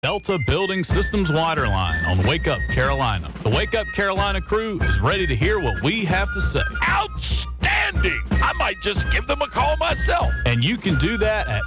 Delta Building Systems Waterline on Wake Up Carolina. The Wake Up Carolina crew is ready to hear what we have to say. Outstanding! I might just give them a call myself. And you can do that at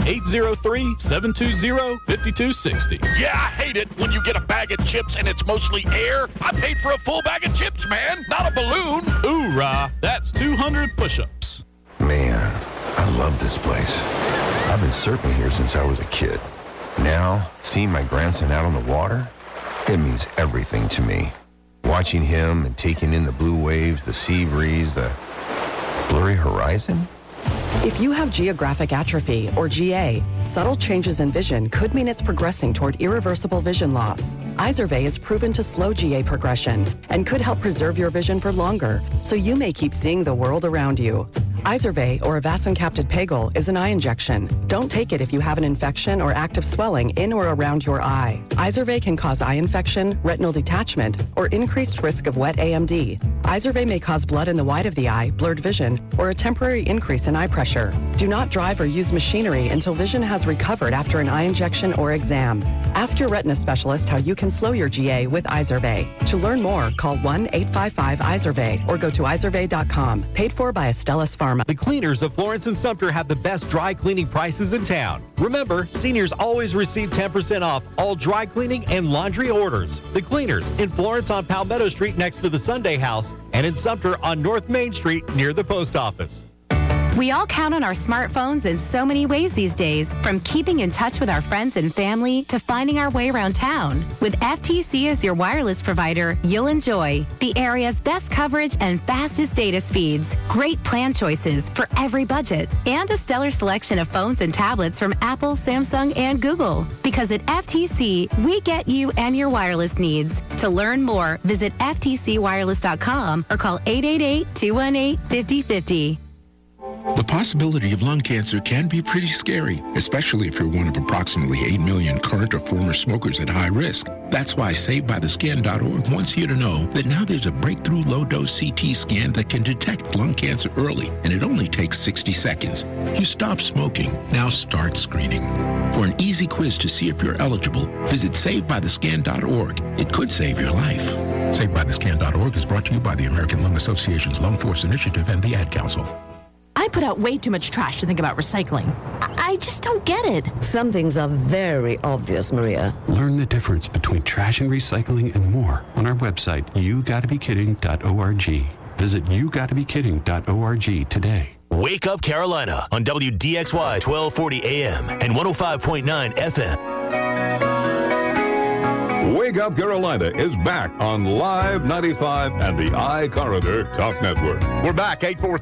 803-720-5260. Yeah, I hate it when you get a bag of chips and it's mostly air. I paid for a full bag of chips, man, not a balloon. Hoorah! That's 200 push-ups. Man, I love this place. I've been surfing here since I was a kid. Now, seeing my grandson out on the water, it means everything to me. Watching him and taking in the blue waves, the sea breeze, the blurry horizon. If you have geographic atrophy, or GA, subtle changes in vision could mean it's progressing toward irreversible vision loss. Izervay is proven to slow GA progression and could help preserve your vision for longer, so you may keep seeing the world around you. Izervay, or avacincaptad pegol, is an eye injection. Don't take it if you have an infection or active swelling in or around your eye. Izervay can cause eye infection, retinal detachment, or increased risk of wet AMD. Izervay may cause blood in the white of the eye, blurred vision, or a temporary increase in eye pressure. Do not drive or use machinery until vision has recovered after an eye injection or exam. Ask your retina specialist how you can slow your GA with Izervay. To learn more, call 1-855-IZERVAY or go to izervay.com. Paid for by Astellas Pharma. The cleaners of Florence and Sumter have the best dry cleaning prices in town. Remember, seniors always receive 10% off all dry cleaning and laundry orders. The cleaners in Florence on Palmetto Street next to the Sunday House and in Sumter on North Main Street near the post office. We all count on our smartphones in so many ways these days, from keeping in touch with our friends and family to finding our way around town. With FTC as your wireless provider, you'll enjoy the area's best coverage and fastest data speeds, great plan choices for every budget, and a stellar selection of phones and tablets from Apple, Samsung, and Google. Because at FTC, we get you and your wireless needs. To learn more, visit ftcwireless.com or call 888-218-5050. The possibility of lung cancer can be pretty scary, especially if you're one of approximately 8 million current or former smokers at high risk. That's why SaveByTheScan.org wants you to know that now there's a breakthrough low-dose CT scan that can detect lung cancer early, and it only takes 60 seconds. You stop smoking, now start screening. For an easy quiz to see if you're eligible, visit SaveByTheScan.org. It could save your life. SaveByTheScan.org is brought to you by the American Lung Association's Lung Force Initiative and the Ad Council. I put out way too much trash to think about recycling. I just don't get it. Some things are very obvious, Maria. Learn the difference between trash and recycling and more on our website, YouGottaBeKidding.org. Visit YouGottaBeKidding.org today. Wake Up Carolina on WDXY 1240 AM and 105.9 FM. Wake Up Carolina is back on Live 95 and the iCorridor Talk Network. We're back,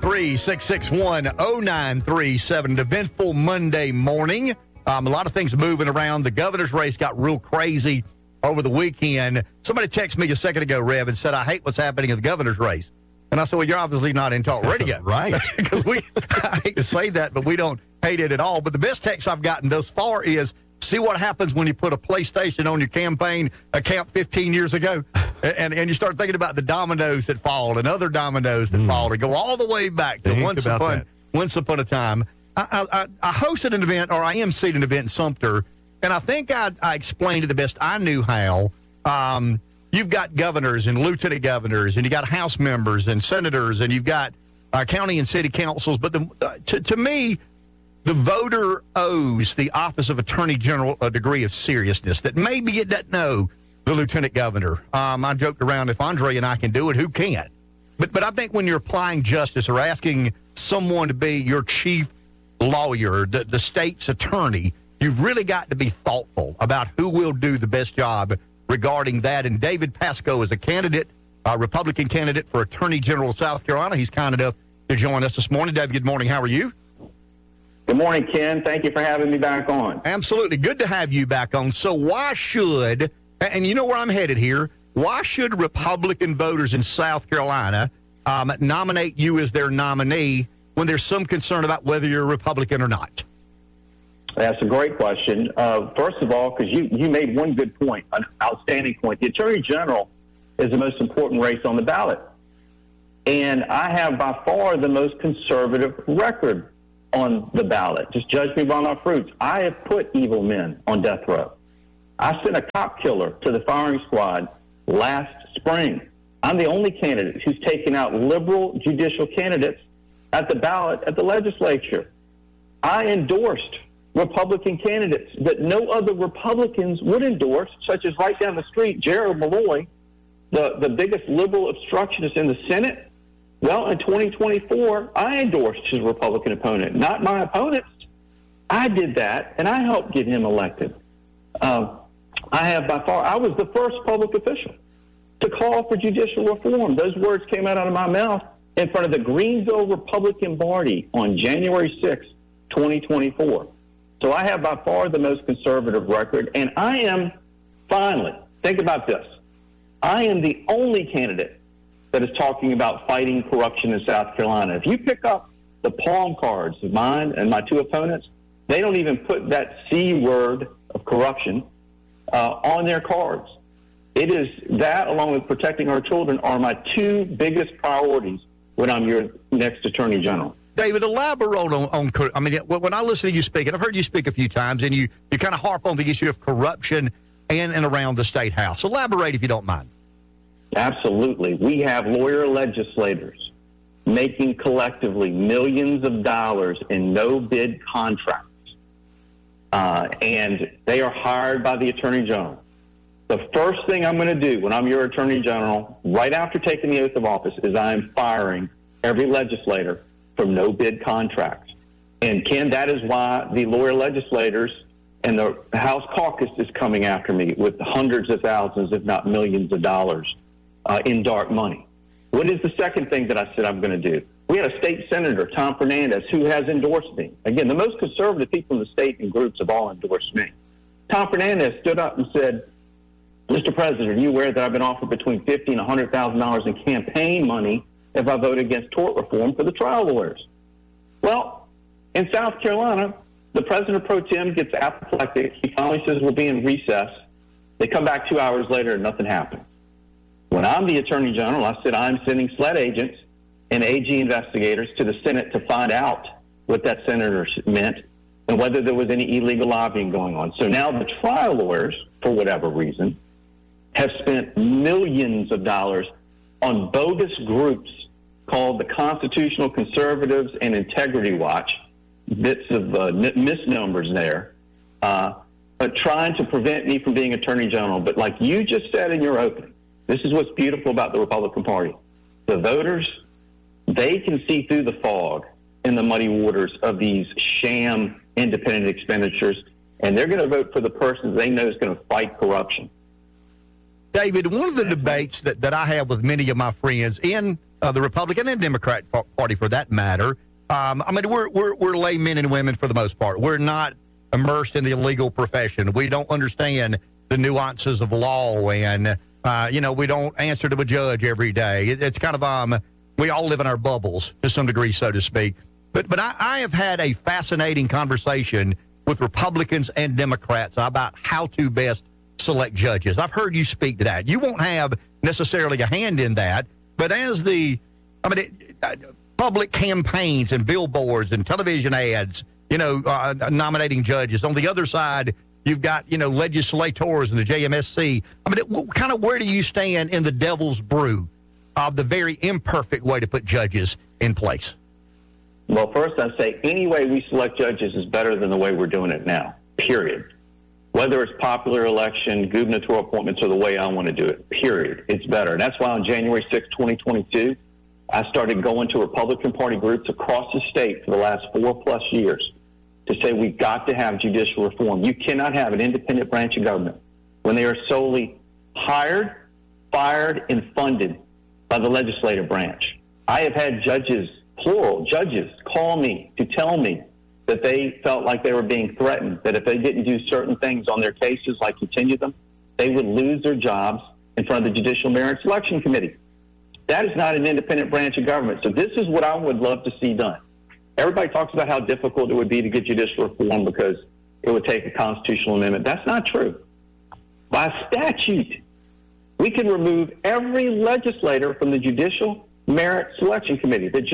843-661-0937. An eventful Monday morning. A lot of things moving around. The governor's race got real crazy over the weekend. Somebody texted me a second ago, Rev, and said, I hate what's happening in the governor's race. And I said, well, you're obviously not in talk radio. Right. Because I hate to say that, but we don't hate it at all. But the best text I've gotten thus far is, see what happens when you put a PlayStation on your campaign account 15 years ago, and you start thinking about the dominoes that fall and other dominoes that fall, and go all the way back to once upon a time. I hosted an event, or I emceed an event in Sumter, and I think I explained it the best I knew how. You've got governors and lieutenant governors, and you got House members and senators, and you've got county and city councils. But to me, the voter owes the office of Attorney General a degree of seriousness that maybe it doesn't know the lieutenant governor. I joked around, if Andre and I can do it, who can't? But I think when you're applying justice or asking someone to be your chief lawyer, the state's attorney, you've really got to be thoughtful about who will do the best job regarding that. And David Pasco is a candidate, a Republican candidate for Attorney General of South Carolina. He's kind enough to join us this morning. David, good morning. How are you? Good morning, Ken. Thank you for having me back on. Absolutely. Good to have you back on. So why should, and you know where I'm headed here, why should Republican voters in South Carolina nominate you as their nominee when there's some concern about whether you're a Republican or not? That's a great question. First of all, because you made one good point, an outstanding point. The Attorney General is the most important race on the ballot. And I have by far the most conservative record on the ballot. Just judge me by my fruits. I have put evil men on death row. I sent a cop killer to the firing squad last spring. I'm the only candidate who's taken out liberal judicial candidates at the ballot at the legislature. I endorsed Republican candidates that no other Republicans would endorse, such as right down the street, Jared Malloy, the biggest liberal obstructionist in the Senate. Well, in 2024, I endorsed his Republican opponent, not my opponents. I did that, and I helped get him elected. I was the first public official to call for judicial reform. Those words came out of my mouth in front of the Greenville Republican Party on January 6, 2024. So I have by far the most conservative record, and I am, finally, think about this, I am the only candidate that is talking about fighting corruption in South Carolina. If you pick up the palm cards of mine and my two opponents, they don't even put that C word of corruption on their cards. It is that, along with protecting our children, are my two biggest priorities when I'm your next Attorney General. David, elaborate on I mean, when I listen to you speak, and I've heard you speak a few times, and you kind of harp on the issue of corruption in and around the State House. Elaborate if you don't mind. Absolutely. We have lawyer legislators making collectively millions of dollars in no-bid contracts, and they are hired by the Attorney General. The first thing I'm going to do when I'm your Attorney General, right after taking the oath of office, is I'm firing every legislator from no-bid contracts. And, Ken, that is why the lawyer legislators and the House caucus is coming after me with hundreds of thousands, if not millions of dollars in dark money. What is the second thing that I said I'm going to do? We had a state senator, Tom Fernandez, who has endorsed me. Again, the most conservative people in the state and groups have all endorsed me. Tom Fernandez stood up and said, Mr. President, are you aware that I've been offered between $50,000 and $100,000 in campaign money if I vote against tort reform for the trial lawyers? Well, in South Carolina, the president pro tem gets apoplectic. He finally says we'll be in recess. They come back 2 hours later and nothing happened. When I'm the Attorney General, I said I'm sending SLED agents and AG investigators to the Senate to find out what that senator meant and whether there was any illegal lobbying going on. So now the trial lawyers, for whatever reason, have spent millions of dollars on bogus groups called the Constitutional Conservatives and Integrity Watch, bits of misnomers there, but trying to prevent me from being Attorney General. But like you just said in your opening, this is what's beautiful about the Republican Party. The voters, they can see through the fog in the muddy waters of these sham independent expenditures, and they're going to vote for the person they know is going to fight corruption. David, one of the debates that I have with many of my friends in the Republican and Democrat Party, for that matter, I mean, we're laymen and women for the most part. We're not immersed in the legal profession. We don't understand the nuances of law, and we don't answer to a judge every day. It's kind of we all live in our bubbles to some degree, so to speak. But I have had a fascinating conversation with Republicans and Democrats about how to best select judges. I've heard you speak to that. You won't have necessarily a hand in that, but as public campaigns and billboards and television ads, nominating judges. On the other side, you've got, legislators and the JMSC. I mean, kind of where do you stand in the devil's brew of the very imperfect way to put judges in place? Well, first I'd say any way we select judges is better than the way we're doing it now, period. Whether it's popular election, gubernatorial appointments, or the way I want to do it, period. It's better. And that's why on January 6, 2022, I started going to Republican Party groups across the state for the last 4+ years to say we've got to have judicial reform. You cannot have an independent branch of government when they are solely hired, fired, and funded by the legislative branch. I have had judges, plural, judges, call me to tell me that they felt like they were being threatened, that if they didn't do certain things on their cases, like continue them, they would lose their jobs in front of the Judicial Merit Selection Committee. That is not an independent branch of government. So this is what I would love to see done. Everybody talks about how difficult it would be to get judicial reform because it would take a constitutional amendment. That's not true. By statute, we can remove every legislator from the Judicial Merit Selection Committee, the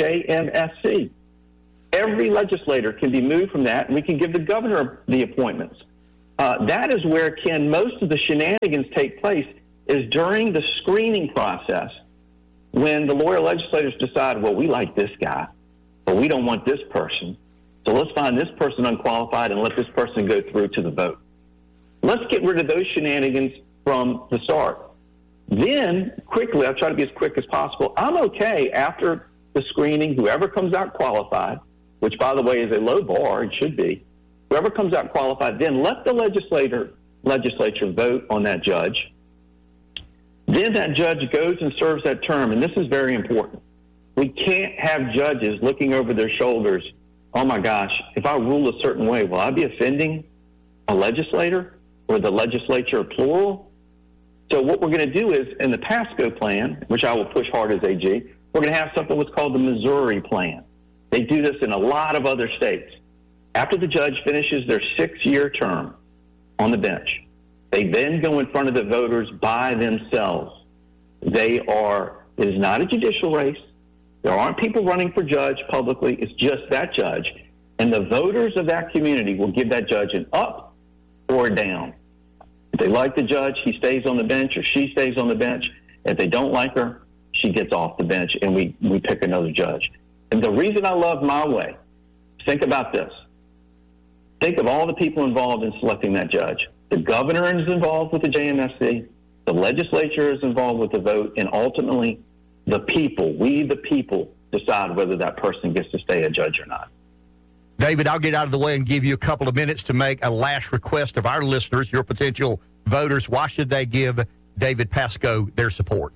JMSC. Every legislator can be moved from that, and we can give the governor the appointments. that is where, Ken, most of the shenanigans take place, is during the screening process when the loyal legislators decide, well, we like this guy, but we don't want this person. So let's find this person unqualified and let this person go through to the vote. Let's get rid of those shenanigans from the start. Then, quickly, I'll try to be as quick as possible. I'm okay after the screening, whoever comes out qualified, which, by the way, is a low bar, it should be, whoever comes out qualified, then let the legislature vote on that judge. Then that judge goes and serves that term, and this is very important. We can't have judges looking over their shoulders, oh my gosh, if I rule a certain way, will I be offending a legislator or the legislature plural? So what we're going to do is, in the PASCO plan, which I will push hard as AG, we're going to have something what's called the Missouri plan. They do this in a lot of other states. After the judge finishes their 6-year term on the bench, they then go in front of the voters by themselves. It is not a judicial race. There aren't people running for judge publicly. It's just that judge. And the voters of that community will give that judge an up or a down. If they like the judge, he stays on the bench or she stays on the bench. If they don't like her, she gets off the bench and we pick another judge. And the reason I love my way, think about this. Think of all the people involved in selecting that judge. The governor is involved with the JMSC. The legislature is involved with the vote. And ultimately, the people, we the people, decide whether that person gets to stay a judge or not. David, I'll get out of the way and give you a couple of minutes to make a last request of our listeners, your potential voters. Why should they give David Pascoe their support?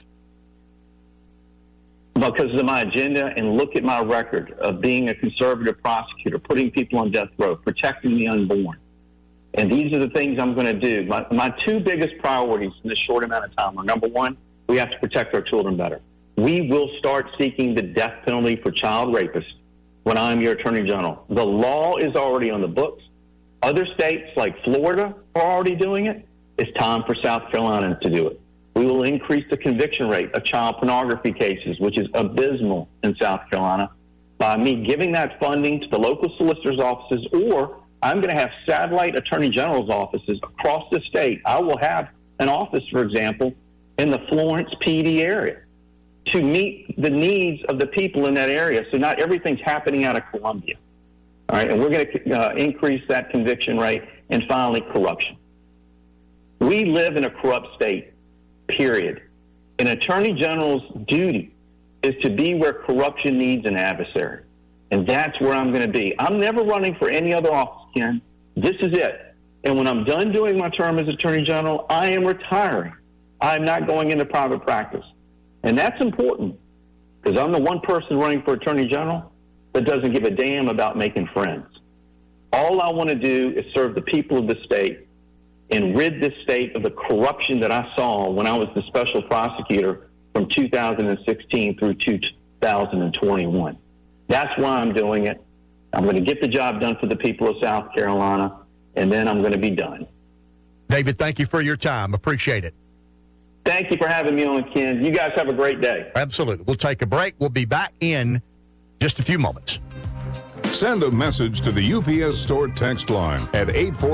Because of my agenda, and look at my record of being a conservative prosecutor, putting people on death row, protecting the unborn. And these are the things I'm going to do. My two biggest priorities in this short amount of time are, number one, we have to protect our children better. We will start seeking the death penalty for child rapists when I'm your Attorney General. The law is already on the books. Other states like Florida are already doing it. It's time for South Carolina to do it. We will increase the conviction rate of child pornography cases, which is abysmal in South Carolina, by me giving that funding to the local solicitors' offices, or I'm going to have satellite attorney general's offices across the state. I will have an office, for example, in the Florence PD area to meet the needs of the people in that area, so not everything's happening out of Columbia. All right, and we're going to increase that conviction rate. And finally, corruption. We live in a corrupt state, period. An attorney general's duty is to be where corruption needs an adversary. And that's where I'm going to be. I'm never running for any other office, Ken. This is it. And when I'm done doing my term as attorney general, I am retiring. I'm not going into private practice. And that's important, because I'm the one person running for attorney general that doesn't give a damn about making friends. All I want to do is serve the people of the state and rid this state of the corruption that I saw when I was the special prosecutor from 2016 through 2021. That's why I'm doing it. I'm going to get the job done for the people of South Carolina, and then I'm going to be done. David, thank you for your time. Appreciate it. Thank you for having me on, Ken. You guys have a great day. Absolutely. We'll take a break. We'll be back in just a few moments. Send a message to the UPS Store text line at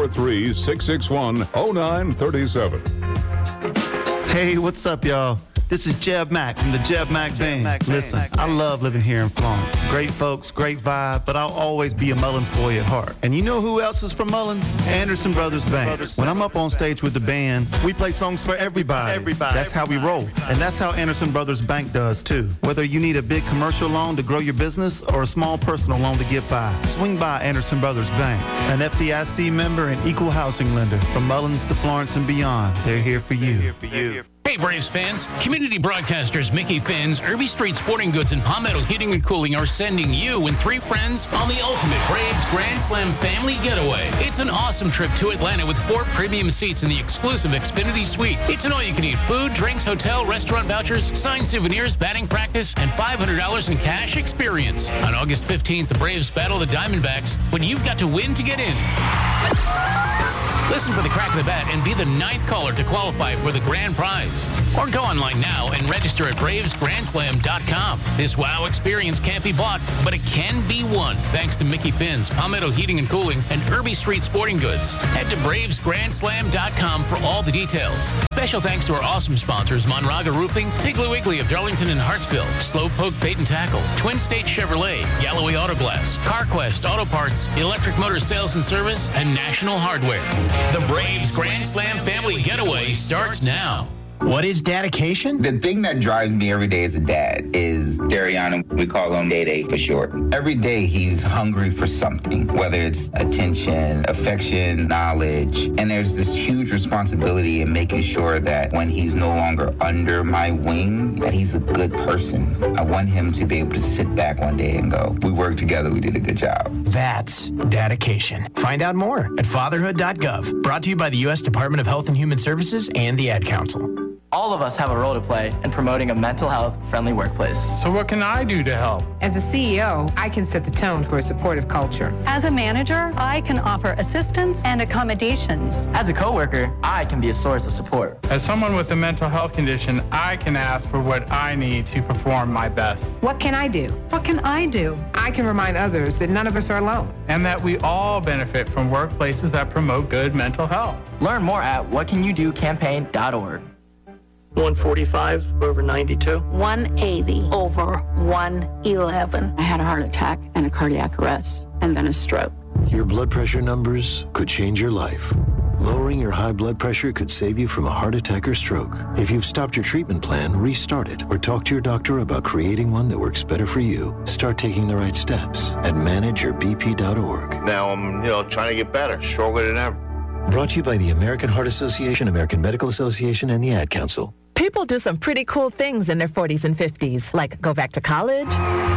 843-661-0937. Hey, what's up, y'all? This is Jeb Mack from the Jeb Mack Band. Listen, I love living here in Florence. Great folks, great vibe, but I'll always be a Mullins boy at heart. And you know who else is from Mullins? Anderson Brothers Band. When I'm up on stage with the band, we play songs for everybody. That's how we roll. And that's how Anderson Brothers Bank does, too. Whether you need a big commercial loan to grow your business or a small personal loan to get by, swing by Anderson Brothers Bank. An FDIC member and equal housing lender. From Mullins to Florence and beyond, they're here for you. Hey Braves fans, community broadcasters Mickey Finn's, Irby Street Sporting Goods, and Palmetto Heating and Cooling are sending you and 3 friends on the ultimate Braves Grand Slam family getaway. It's an awesome trip to Atlanta with 4 premium seats in the exclusive Xfinity Suite. It's an all-you-can-eat food, drinks, hotel, restaurant vouchers, signed souvenirs, batting practice, and $500 in cash experience. On August 15th, the Braves battle the Diamondbacks, but you've got to win to get in. Listen for the crack of the bat and be the 9th caller to qualify for the grand prize. Or go online now and register at bravesgrandslam.com. This wow experience can't be bought, but it can be won thanks to Mickey Finn's, Palmetto Heating and Cooling, and Irby Street Sporting Goods. Head to bravesgrandslam.com for all the details. Special thanks to our awesome sponsors, Monraga Roofing, Piggly Wiggly of Darlington and Hartsville, Slowpoke Bait and Tackle, Twin State Chevrolet, Galloway Auto Glass, CarQuest Auto Parts, Electric Motor Sales and Service, and National Hardware. The Braves Grand Slam Family Getaway starts now. What is dedication? The thing that drives me every day as a dad is Dariana. We call him Day for short. Every day he's hungry for something, whether it's attention, affection, knowledge. And there's this huge responsibility in making sure that when he's no longer under my wing, that he's a good person. I want him to be able to sit back one day and go, we worked together, we did a good job. That's dedication. Find out more at fatherhood.gov. Brought to you by the U.S. Department of Health and Human Services and the Ad Council. All of us have a role to play in promoting a mental health friendly workplace. So what can I do to help? As a CEO, I can set the tone for a supportive culture. As a manager, I can offer assistance and accommodations. As a coworker, I can be a source of support. As someone with a mental health condition, I can ask for what I need to perform my best. What can I do? What can I do? I can remind others that none of us are alone. And that we all benefit from workplaces that promote good mental health. Learn more at whatcanyoudocampaign.org. 145 over 92. 180 over 111. I had a heart attack and a cardiac arrest and then a stroke. Your blood pressure numbers could change your life. Lowering your high blood pressure could save you from a heart attack or stroke. If you've stopped your treatment plan, restart it or talk to your doctor about creating one that works better for you. Start taking the right steps at manageyourbp.org. Now I'm, trying to get better, stronger than ever. Brought to you by the American Heart Association, American Medical Association, and the Ad Council. People do some pretty cool things in their 40s and 50s, like go back to college,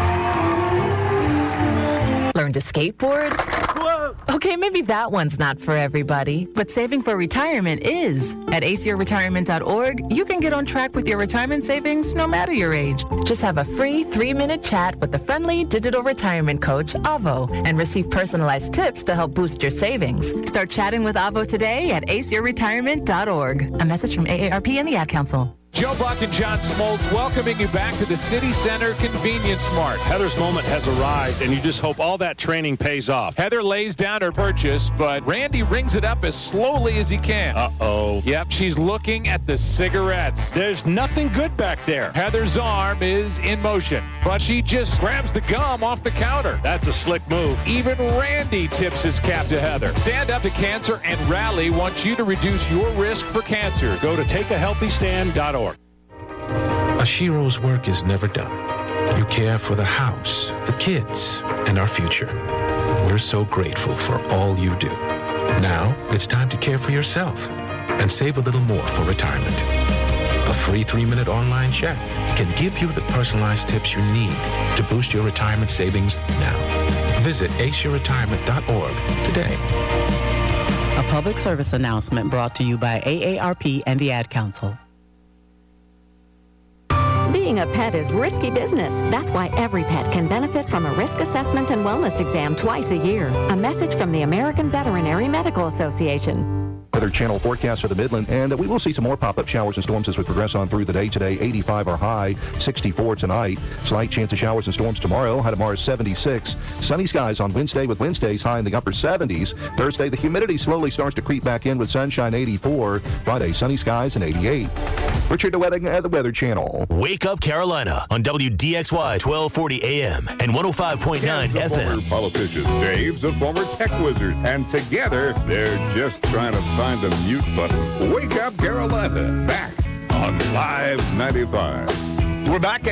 learn to skateboard. Whoa. Okay, maybe that one's not for everybody, but saving for retirement is. At aceyourretirement.org, you can get on track with your retirement savings no matter your age. Just have a free 3-minute chat with the friendly digital retirement coach, Avo, and receive personalized tips to help boost your savings. Start chatting with Avo today at aceyourretirement.org. A message from AARP and the Ad Council. Joe Buck and John Smoltz welcoming you back to the City Center Convenience Mart. Heather's moment has arrived, and you just hope all that training pays off. Heather lays down her purchase, but Randy rings it up as slowly as he can. Uh-oh. Yep, she's looking at the cigarettes. There's nothing good back there. Heather's arm is in motion, but she just grabs the gum off the counter. That's a slick move. Even Randy tips his cap to Heather. Stand Up to Cancer and Rally wants you to reduce your risk for cancer. Go to takeahealthystand.org. Ashiro's work is never done. You care for the house, the kids, and our future. We're so grateful for all you do. Now, it's time to care for yourself and save a little more for retirement. A free 3-minute online chat can give you the personalized tips you need to boost your retirement savings now. Visit aceyourretirement.org today. A public service announcement brought to you by AARP and the Ad Council. Being a pet is risky business. That's why every pet can benefit from a risk assessment and wellness exam twice a year. A message from the American Veterinary Medical Association. Weather Channel forecast for the Midland, and we will see some more pop-up showers and storms as we progress on through the day today. 85 our high, 64 tonight. Slight chance of showers and storms tomorrow. High tomorrow is 76. Sunny skies on Wednesday with Wednesdays high in the upper 70s. Thursday, the humidity slowly starts to creep back in with sunshine, 84. Friday, sunny skies and 88. Richard DeWetting at the Weather Channel. Wake Up Carolina on WDXY 1240 AM and 105.9 FM. Former politician, Dave's a former tech wizard, and together they're just trying to find the mute button. Wake Up Carolina, back on Live 95. We're back,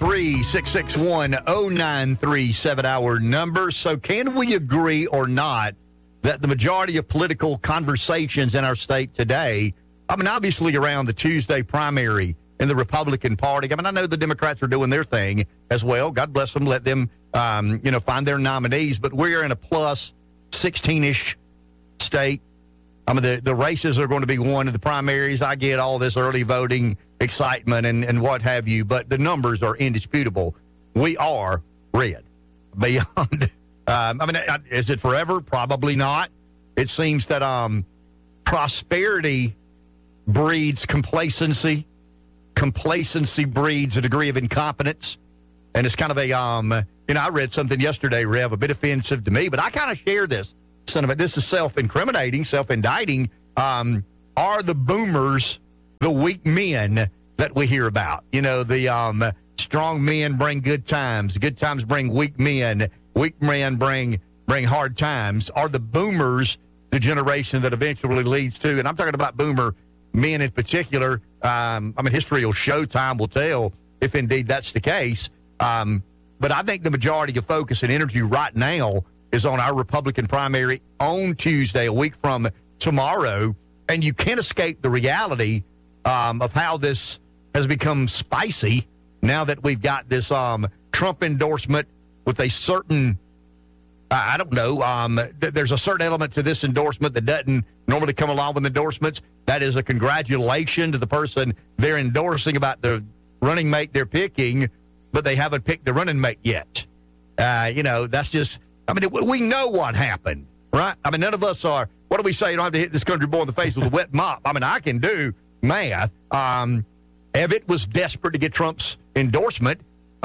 843-661-0937, our number. So can we agree or not that the majority of political conversations in our state today, I mean, obviously around the Tuesday primary in the Republican Party, I mean, I know the Democrats are doing their thing as well. God bless them. Let them, find their nominees. But we're in a plus 16-ish state. I mean, the races are going to be won in the primaries. I get all this early voting excitement and what have you, but the numbers are indisputable. We are red. Beyond, is it forever? Probably not. It seems that prosperity breeds complacency. Complacency breeds a degree of incompetence. And it's kind of a, I read something yesterday, Rev, a bit offensive to me, but I kind of share this sentiment. This is self-incriminating, self-indicting. Are the boomers the weak men that we hear about? The strong men bring good times bring weak men bring hard times. Are the boomers the generation that eventually leads to, and I'm talking about boomer men in particular, history will show, time will tell if indeed that's the case. But I think the majority of focus and energy right now is on our Republican primary on Tuesday, a week from tomorrow, and you can't escape the reality of how this has become spicy now that we've got this Trump endorsement with a certain, there's a certain element to this endorsement that doesn't normally come along with endorsements. That is a congratulation to the person they're endorsing about the running mate they're picking, but they haven't picked the running mate yet. That's just, we know what happened, right? None of us are, what do we say? You don't have to hit this country boy in the face with a wet mop. I can do math. Evitt was desperate to get Trump's endorsement.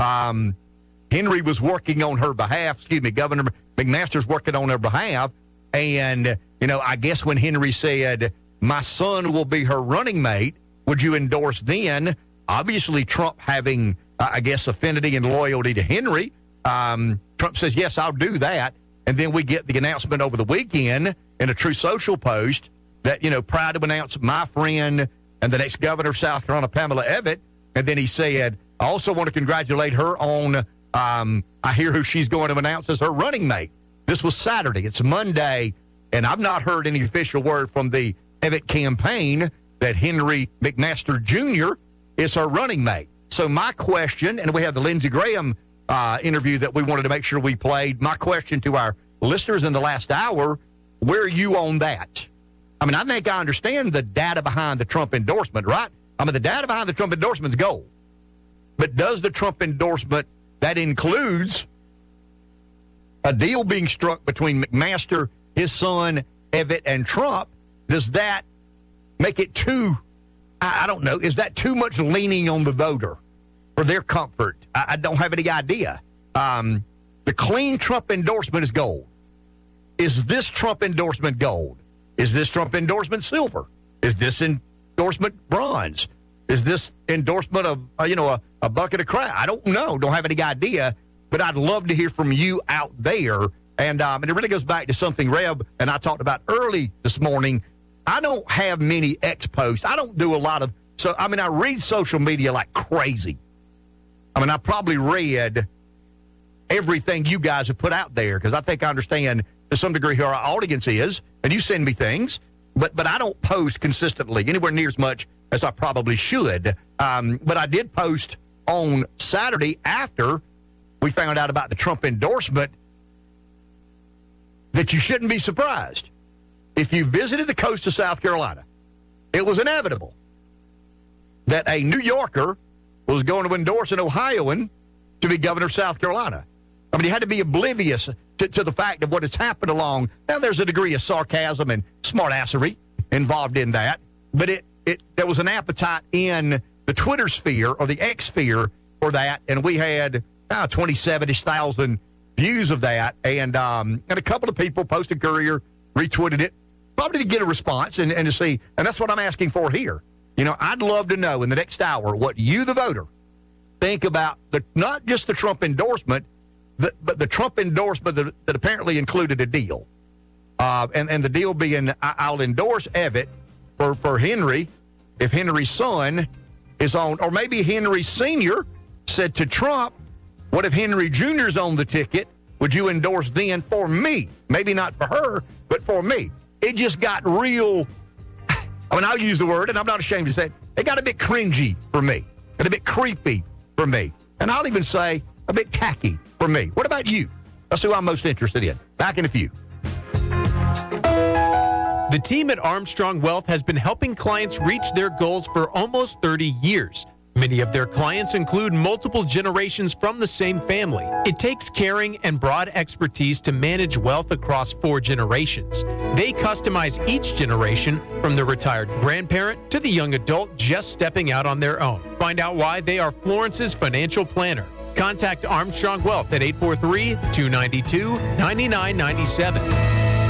Henry was working on her behalf. Governor McMaster's working on her behalf. And, I guess when Henry said, my son will be her running mate, would you endorse then? Obviously, Trump having, affinity and loyalty to Henry. Trump says, yes, I'll do that. And then we get the announcement over the weekend in a True Social post that, proud to announce my friend and the next governor of South Carolina, Pamela Evitt. And then he said, I also want to congratulate her on, I hear who she's going to announce as her running mate. This was Saturday. It's Monday, and I've not heard any official word from the Evitt campaign that Henry McMaster Jr. is her running mate. So my question, and we have the Lindsey Graham interview that we wanted to make sure we played. My question to our listeners in the last hour, where are you on that? I think I understand the data behind the Trump endorsement, right? The data behind the Trump endorsement is gold. But does the Trump endorsement, that includes a deal being struck between McMaster, his son, Evitt, and Trump, does that make it too, is that too much leaning on the voter for their comfort? I don't have any idea. The clean Trump endorsement is gold. Is this Trump endorsement gold? Is this Trump endorsement silver? Is this endorsement bronze? Is this endorsement of, a bucket of crap? I don't know. Don't have any idea. But I'd love to hear from you out there. And it really goes back to something Rev and I talked about early this morning. I don't have many X posts. I don't do a lot of, I read social media like crazy. I probably read everything you guys have put out there because I think I understand to some degree who our audience is, and you send me things, but I don't post consistently anywhere near as much as I probably should. But I did post on Saturday after we found out about the Trump endorsement that you shouldn't be surprised. If you visited the coast of South Carolina, it was inevitable that a New Yorker was going to endorse an Ohioan to be governor of South Carolina. You had to be oblivious to the fact of what has happened along. Now, there's a degree of sarcasm and smartassery involved in that, but there was an appetite in the Twitter sphere or the X sphere for that, and we had 27,000 views of that, and a couple of people, Post and Courier, retweeted it, probably to get a response and to see, and that's what I'm asking for here. I'd love to know in the next hour what you, the voter, think about not just the Trump endorsement, but the Trump endorsement that apparently included a deal. And the deal being, I'll endorse Evitt for Henry if Henry's son is on, or maybe Henry Sr. said to Trump, what if Henry Jr.'s on the ticket? Would you endorse then for me? Maybe not for her, but for me. It just got real, I'll use the word, and I'm not ashamed to say it got a bit cringy for me, and a bit creepy for me. And I'll even say a bit tacky for me. What about you? That's who I'm most interested in. Back in a few. The team at Armstrong Wealth has been helping clients reach their goals for almost 30 years. Many of their clients include multiple generations from the same family. It takes caring and broad expertise to manage wealth across 4 generations. They customize each generation, from the retired grandparent to the young adult just stepping out on their own. Find out why they are Florence's financial planner. Contact Armstrong Wealth at 843-292-9997.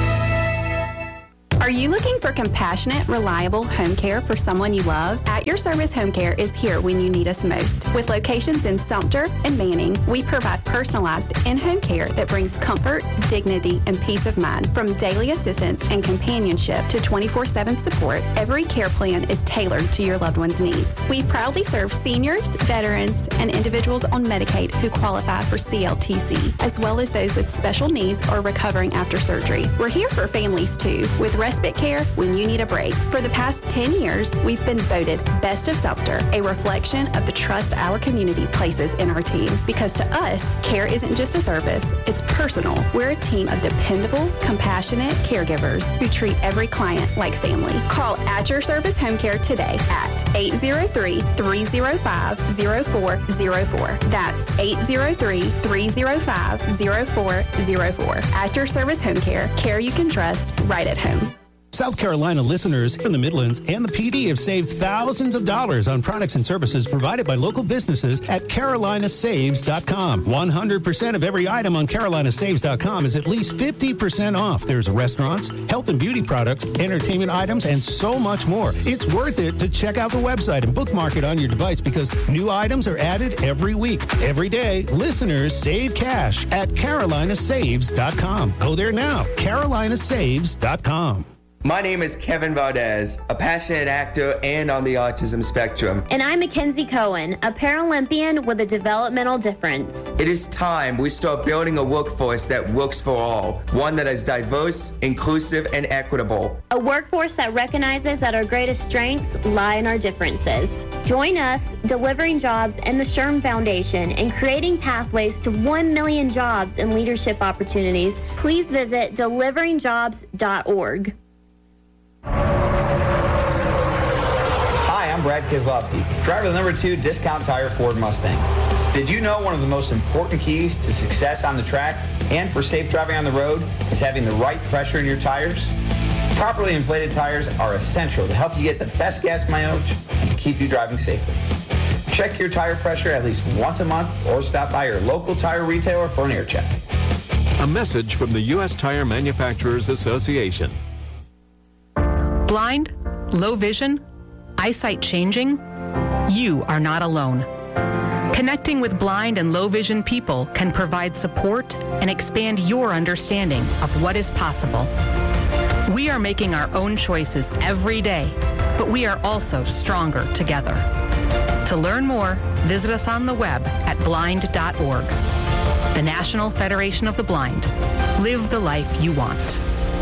Are you looking for compassionate, reliable home care for someone you love? At Your Service Home Care is here when you need us most. With locations in Sumter and Manning, we provide personalized in-home care that brings comfort, dignity, and peace of mind. From daily assistance and companionship to 24/7 support, every care plan is tailored to your loved one's needs. We proudly serve seniors, veterans, and individuals on Medicaid who qualify for CLTC, as well as those with special needs or recovering after surgery. We're here for families too, with respite care when you need a break. For the past 10 years, we've been voted Best of Sumter, a reflection of the trust our community places in our team. Because to us, care isn't just a service, it's personal. We're a team of dependable, compassionate caregivers who treat every client like family. Call At Your Service Home Care today at 803-305-0404. That's 803-305-0404. At Your Service Home Care, care you can trust right at home. South Carolina listeners from the Midlands and the PD have saved thousands of dollars on products and services provided by local businesses at carolinasaves.com. 100% of every item on carolinasaves.com is at least 50% off. There's restaurants, health and beauty products, entertainment items, and so much more. It's worth it to check out the website and bookmark it on your device because new items are added every week. Every day, listeners save cash at carolinasaves.com. Go there now, carolinasaves.com. My name is Kevin Valdez, a passionate actor and on the autism spectrum. And I'm Mackenzie Cohen, a Paralympian with a developmental difference. It is time we start building a workforce that works for all, one that is diverse, inclusive, and equitable. A workforce that recognizes that our greatest strengths lie in our differences. Join us, Delivering Jobs and the SHRM Foundation, in creating pathways to 1 million jobs and leadership opportunities. Please visit deliveringjobs.org. Hi, I'm Brad Keselowski, driver of the number 2 Discount Tire Ford Mustang. Did you know one of the most important keys to success on the track and for safe driving on the road is having the right pressure in your tires? Properly inflated tires are essential to help you get the best gas mileage and to keep you driving safely. Check your tire pressure at least once a month or stop by your local tire retailer for an air check. A message from the U.S. Tire Manufacturers Association. Blind, low vision, eyesight changing? You are not alone. Connecting with blind and low vision people can provide support and expand your understanding of what is possible. We are making our own choices every day, but we are also stronger together. To learn more, visit us on the web at blind.org. The National Federation of the Blind. Live the life you want.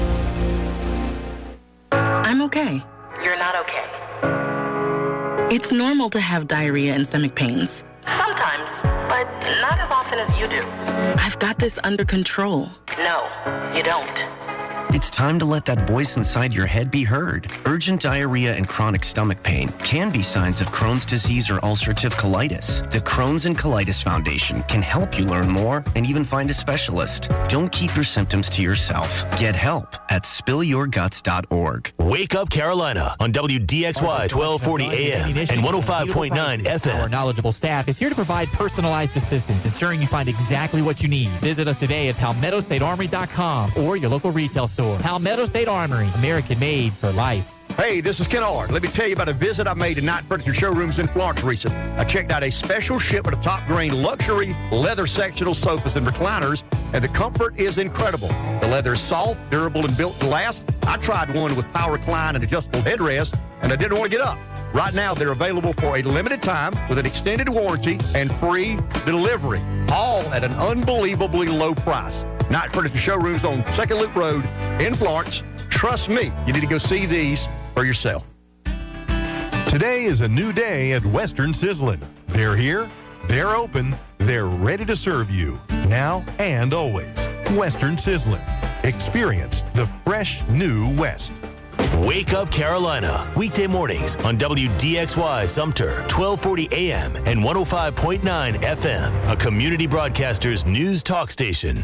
I'm okay. You're not okay. It's normal to have diarrhea and stomach pains. Sometimes, but not as often as you do. I've got this under control. No, you don't. It's time to let that voice inside your head be heard. Urgent diarrhea and chronic stomach pain can be signs of Crohn's disease or ulcerative colitis. The Crohn's and Colitis Foundation can help you learn more and even find a specialist. Don't keep your symptoms to yourself. Get help at spillyourguts.org. Wake Up Carolina on WDXY 1240 AM and 105.9 FM. Our knowledgeable staff is here to provide personalized assistance, ensuring you find exactly what you need. Visit us today at PalmettoStateArmory.com or your local retail store. Palmetto State Armory, American made for life. Hey, this is Ken Ard. Let me tell you about a visit I made to Knight Furniture Showrooms in Florence recently. I checked out a special shipment of top-grain luxury leather sectional sofas and recliners, and the comfort is incredible. The leather is soft, durable, and built to last. I tried one with power recline and adjustable headrest, and I didn't want to get up. Right now, they're available for a limited time with an extended warranty and free delivery, all at an unbelievably low price. Knight Furniture Showrooms on 2nd Loop Road in Florence. Trust me, you need to go see these for yourself. Today is a new day at Western Sizzlin'. They're here, they're open, they're ready to serve you, now and always. Western Sizzlin'. Experience the fresh new West. Wake Up Carolina, weekday mornings on WDXY Sumter, 1240 AM and 105.9 FM, a community broadcaster's news talk station.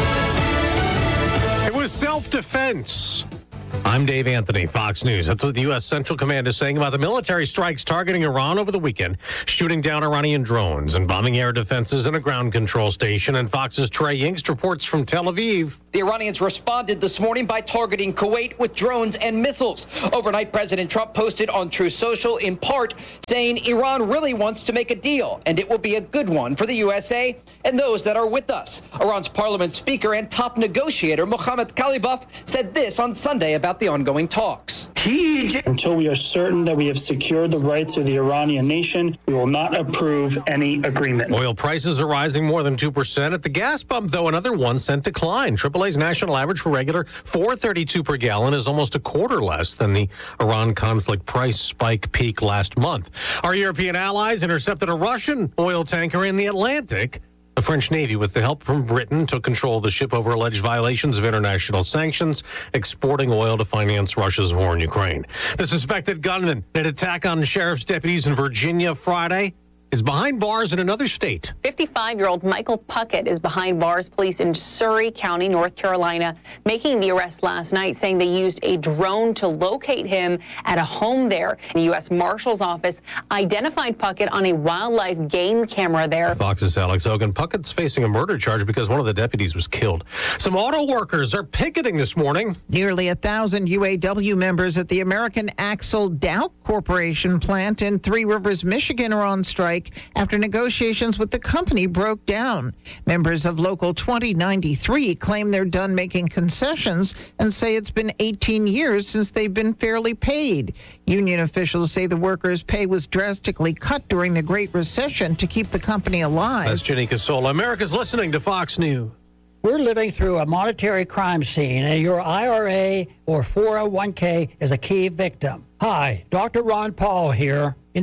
It was self-defense. I'm Dave Anthony, Fox News. That's what the U.S. Central Command is saying about the military strikes targeting Iran over the weekend, shooting down Iranian drones and bombing air defenses and a ground control station. And Fox's Trey Yingst reports from Tel Aviv. The Iranians responded this morning by targeting Kuwait with drones and missiles. Overnight, President Trump posted on Truth Social in part saying Iran really wants to make a deal, and it will be a good one for the USA and those that are with us. Iran's parliament speaker and top negotiator Mohammad Khalibaf said this on Sunday about the ongoing talks. Until we are certain that we have secured the rights of the Iranian nation, we will not approve any agreement. Oil prices are rising more than 2% at the gas pump, though another 1 cent decline. AAA's national average for regular $4.32 per gallon is almost a quarter less than the Iran conflict price spike peak last month. Our European allies intercepted a Russian oil tanker in the Atlantic. The French Navy, with the help from Britain, took control of the ship over alleged violations of international sanctions, exporting oil to finance Russia's war in Ukraine. The suspected gunman in an attack on sheriff's deputies in Virginia Friday is behind bars in another state. 55-year-old Michael Puckett is behind bars. Police in Surry County, North Carolina, making the arrest last night, saying they used a drone to locate him at a home there. The U.S. Marshal's Office identified Puckett on a wildlife game camera there. Fox's Alex Hogan. Puckett's facing a murder charge because one of the deputies was killed. Some auto workers are picketing this morning. Nearly 1,000 UAW members at the American Axle Dow Corporation plant in Three Rivers, Michigan are on strike after negotiations with the company broke down. Members of Local 2093 claim they're done making concessions and say it's been 18 years since they've been fairly paid. Union officials say the workers' pay was drastically cut during the Great Recession to keep the company alive. That's Jenny Casola. America's listening to Fox News. We're living through a monetary crime scene, and your IRA or 401k is a key victim. Hi, Dr. Ron Paul here. In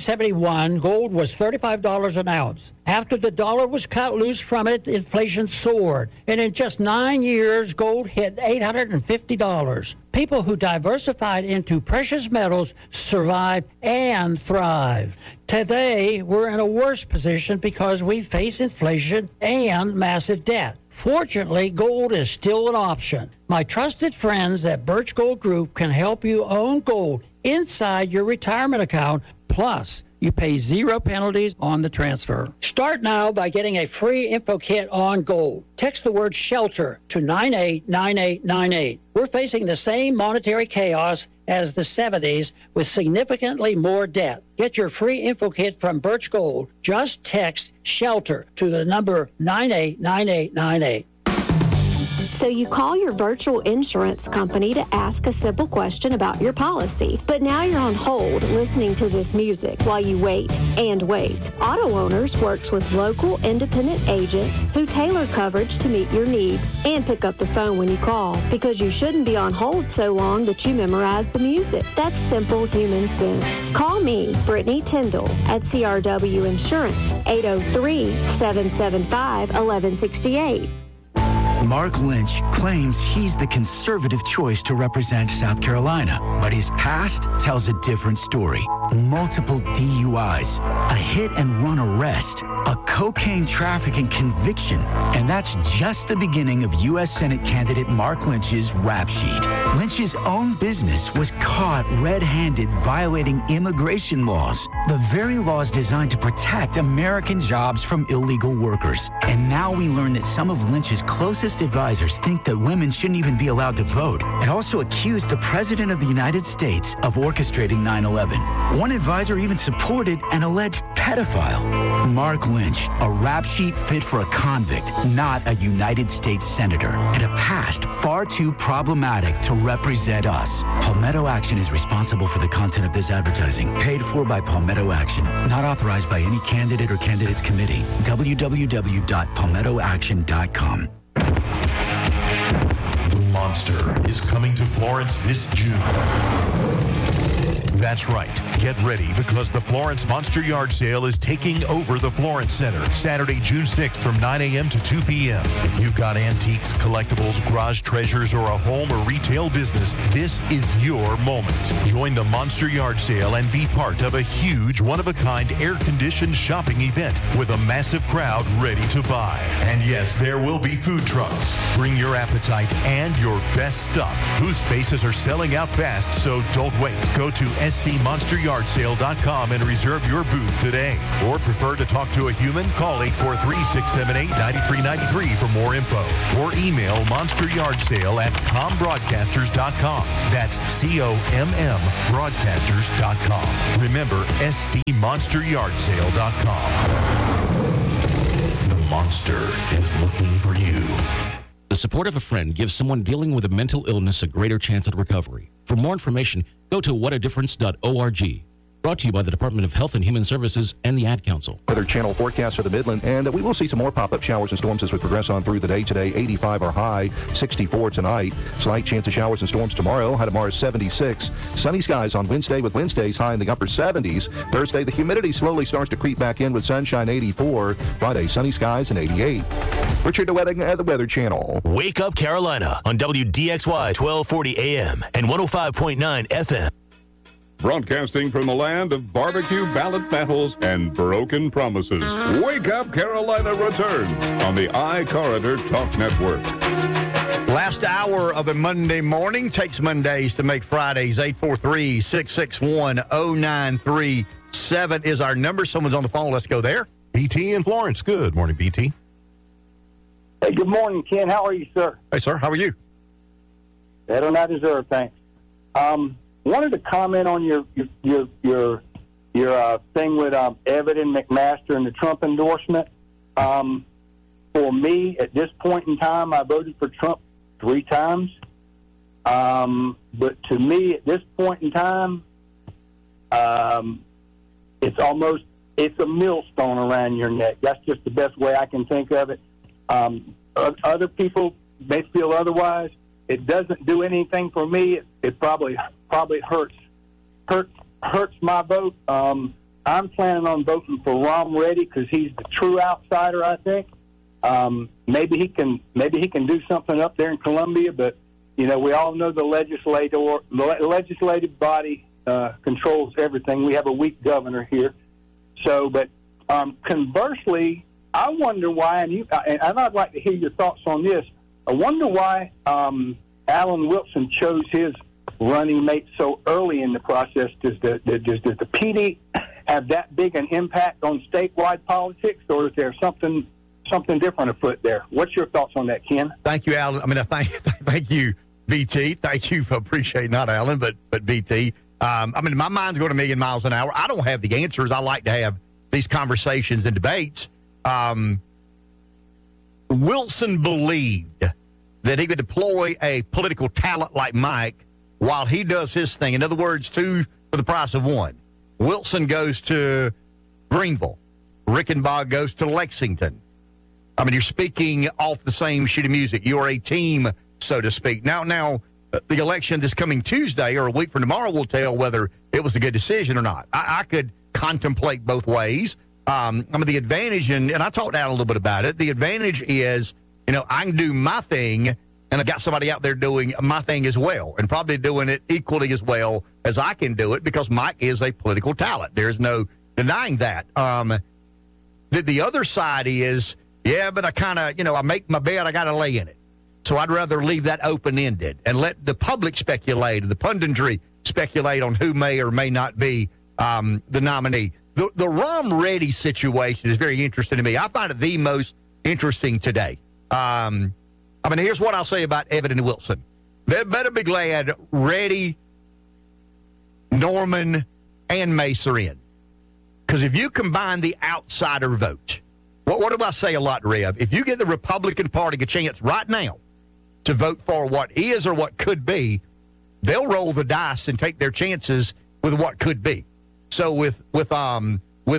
1971, gold was $35 an ounce. After the dollar was cut loose from it, inflation soared. And in just 9 years, gold hit $850. People who diversified into precious metals survived and thrived. Today, we're in a worse position because we face inflation and massive debt. Fortunately, gold is still an option. My trusted friends at Birch Gold Group can help you own gold inside your retirement account. Plus, you pay zero penalties on the transfer. Start now by getting a free info kit on gold. Text the word SHELTER to 989898. We're facing the same monetary chaos as the 70s with significantly more debt. Get your free info kit from Birch Gold. Just text SHELTER to the number 989898. So you call your virtual insurance company to ask a simple question about your policy. But now you're on hold listening to this music while you wait and wait. Auto Owners works with local independent agents who tailor coverage to meet your needs and pick up the phone when you call, because you shouldn't be on hold so long that you memorize the music. That's simple human sense. Call me, Brittany Tyndall, at CRW Insurance, 803-775-1168. Mark Lynch claims he's the conservative choice to represent South Carolina, but his past tells a different story. Multiple DUIs, a hit-and-run arrest, a cocaine trafficking conviction, and that's just the beginning of U.S. Senate candidate Mark Lynch's rap sheet. Lynch's own business was caught red-handed violating immigration laws, the very laws designed to protect American jobs from illegal workers. And now we learn that some of Lynch's closest advisors think that women shouldn't even be allowed to vote, and also accused the President of the United States of orchestrating 9/11. One advisor even supported an alleged pedophile. Mark Lynch, a rap sheet fit for a convict, not a United States senator, and a past far too problematic to represent us. Palmetto Action is responsible for the content of this advertising, paid for by Palmetto Action, not authorized by any candidate or candidates committee. www.palmettoaction.com. The Monster is coming to Florence this June. That's right. Get ready because the Florence Monster Yard Sale is taking over the Florence Center Saturday, June 6th from 9 a.m. to 2 p.m. If you've got antiques, collectibles, garage treasures, or a home or retail business, this is your moment. Join the Monster Yard Sale and be part of a huge, one-of-a-kind, air-conditioned shopping event with a massive crowd ready to buy. And yes, there will be food trucks. Bring your appetite and your best stuff. Booth spaces are selling out fast, so don't wait. Go to scmonsteryardsale.com and reserve your booth today. Or prefer to talk to a human? Call 843-678-9393 for more info. Or email monsteryardsale@combroadcasters.com. That's COMM broadcasters.com. Remember, scmonsteryardsale.com. The monster is looking for you. The support of a friend gives someone dealing with a mental illness a greater chance at recovery. For more information, go to whatadifference.org. Brought to you by the Department of Health and Human Services and the Ad Council. Weather Channel forecast for the Midland, and we will see some more pop-up showers and storms as we progress on through the day today. 85 our high, 64 tonight. Slight chance of showers and storms tomorrow. High tomorrow is 76. Sunny skies on Wednesday with Wednesdays high in the upper 70s. Thursday, the humidity slowly starts to creep back in with sunshine, 84. Friday, sunny skies and 88. Richard DeWetting at the Weather Channel. Wake Up Carolina on WDXY 1240 AM and 105.9 FM. Broadcasting from the land of barbecue ballot battles and broken promises. Wake Up Carolina returns on the iCorridor Talk Network. Last hour of a Monday morning takes Mondays to make Fridays. 843-661-0937 is our number. Someone's on the phone. Let's go there. BT in Florence. Good morning, BT. Hey, good morning, Ken. How are you, sir? Hey, sir. How are you? Better than I deserve, thanks. Wanted to comment on your thing with Evan and McMaster and the Trump endorsement. For me, at this point in time, I voted for Trump 3 times. But to me, at this point in time, it's a millstone around your neck. That's just the best way I can think of it. Other people may feel otherwise. It doesn't do anything for me. It probably hurts my vote. I'm planning on voting for Rom Reddy because he's the true outsider, I think. Maybe he can do something up there in Columbia, but we all know the legislative body controls everything. We have a weak governor here. So, but conversely, I wonder why, and I'd like to hear your thoughts on this. I wonder why Alan Wilson chose his running mate so early in the process. Does the PD have that big an impact on statewide politics, or is there something different afoot there? What's your thoughts on that, Ken? Thank you, Alan. Thank you, BT. Thank you for appreciating, not Alan, but BT. My mind's going a million miles an hour. I don't have the answers. I like to have these conversations and debates. Wilson believed that he could deploy a political talent like Mike while he does his thing. In other words, 2 for the price of 1. Wilson goes to Greenville. Rickenbach goes to Lexington. You're speaking off the same sheet of music. You're a team, so to speak. Now, the election this coming Tuesday or a week from tomorrow will tell whether it was a good decision or not. I could contemplate both ways. The advantage, and I talked to Alan a little bit about it, the advantage is, I can do my thing, and I got somebody out there doing my thing as well, and probably doing it equally as well as I can do it because Mike is a political talent. There's no denying that. The other side is, but I kind of, I make my bed, I got to lay in it. So I'd rather leave that open-ended and let the public speculate, the punditry speculate on who may or may not be the nominee. The Rom Reddy situation is very interesting to me. I find it the most interesting today. Here's what I'll say about Evan and Wilson. They better be glad Reddy, Norman, and Mace are in. Because if you combine the outsider vote, what do I say a lot, Rev? If you give the Republican Party a chance right now to vote for what is or what could be, they'll roll the dice and take their chances with what could be. So with Rom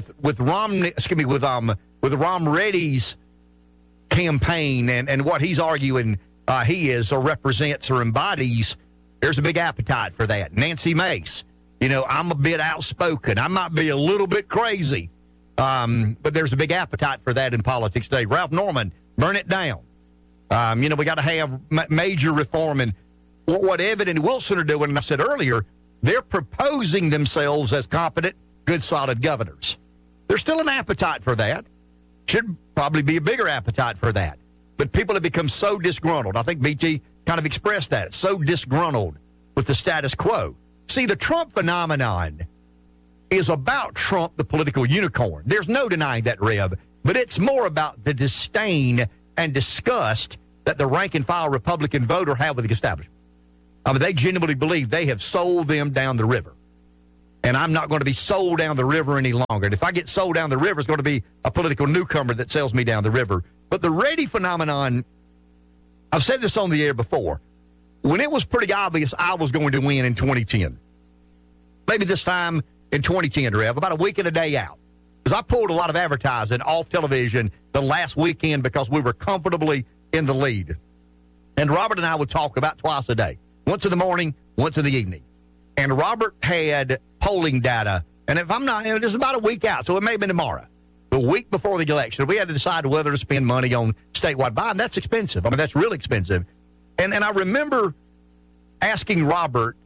Reddy's campaign and what he's arguing he is or represents or embodies, there's a big appetite for that. Nancy Mace, I'm a bit outspoken. I might be a little bit crazy. But there's a big appetite for that in politics today. Ralph Norman, burn it down. We got to have major reform. And what Evan and Wilson are doing, and I said earlier, they're proposing themselves as competent, good, solid governors. There's still an appetite for that. Should probably be a bigger appetite for that. But people have become so disgruntled. I think BT kind of expressed that. So disgruntled with the status quo. See, the Trump phenomenon is about Trump, the political unicorn. There's no denying that, Rev. But it's more about the disdain and disgust that the rank-and-file Republican voter have with the establishment. They genuinely believe they have sold them down the river. And I'm not going to be sold down the river any longer. And if I get sold down the river, it's going to be a political newcomer that sells me down the river. But the Reddy phenomenon, I've said this on the air before, when it was pretty obvious I was going to win in 2010, maybe this time in 2010, Rev, about a week and a day out, because I pulled a lot of advertising off television the last weekend because we were comfortably in the lead. And Robert and I would talk about twice a day, once in the morning, once in the evening. And Robert had polling data, and if I'm not, it's about a week out, so it may have been tomorrow, the week before the election. We had to decide whether to spend money on statewide buying. That's expensive. That's really expensive. And I remember asking Robert,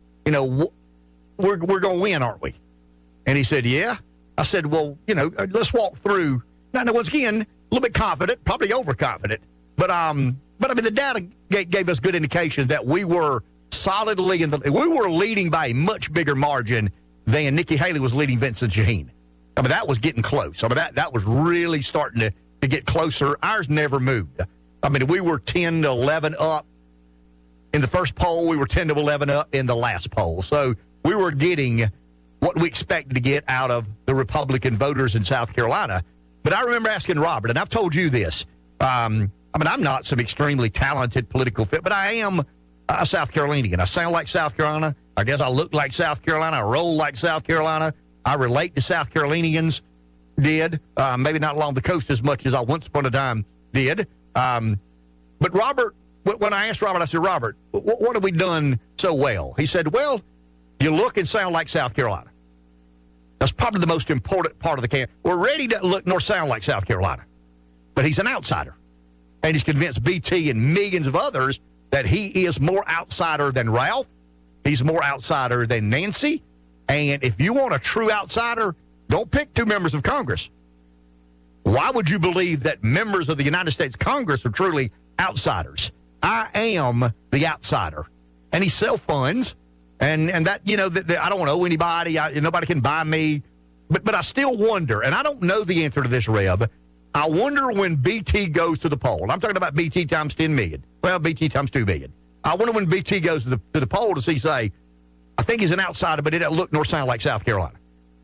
we're going to win, aren't we? And he said, yeah. I said, well, let's walk through. Now, once again, a little bit confident, probably overconfident. But the data gave us good indications that we were solidly we were leading by a much bigger margin than Nikki Haley was leading Vincent Shaheen. That was getting close. That was really starting to get closer. Ours never moved. We were 10 to 11 up in the first poll. We were 10 to 11 up in the last poll. So we were getting what we expected to get out of the Republican voters in South Carolina. But I remember asking Robert, and I've told you this. I'm not some extremely talented political fit, but I am a South Carolinian. I sound like South Carolina. I guess I look like South Carolina. I roll like South Carolina. I relate to South Carolinians. Maybe not along the coast as much as I once upon a time did. But Robert, when I asked Robert, I said, Robert, what have we done so well? He said, well, you look and sound like South Carolina. That's probably the most important part of the campaign. We're ready to look nor sound like South Carolina. But he's an outsider. And he's convinced BT and millions of others that he is more outsider than Ralph. He's more outsider than Nancy. And if you want a true outsider, don't pick two members of Congress. Why would you believe that members of the United States Congress are truly outsiders? I am the outsider. And he self-funds. And that, I don't know anybody. Nobody can buy me. But I still wonder, and I don't know the answer to this, Rev. I wonder when BT goes to the poll. I'm talking about BT times 10 million. Well, BT times 2 billion. I wonder when BT goes to the poll to say, I think he's an outsider, but it doesn't look nor sound like South Carolina.